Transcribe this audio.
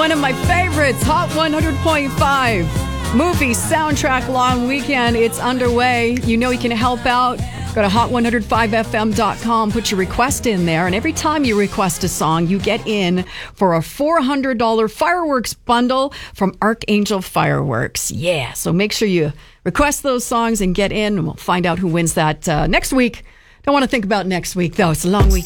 one of my favorites, Hot 100.5. Movie soundtrack long weekend. It's underway. You know you can help out. Go to hot105fm.com, put your request in there, and every time you request a song, you get in for a $400 fireworks bundle from Archangel Fireworks. Yeah, so make sure you request those songs and get in, and we'll find out who wins that next week. Don't want to think about next week, though. It's a long week.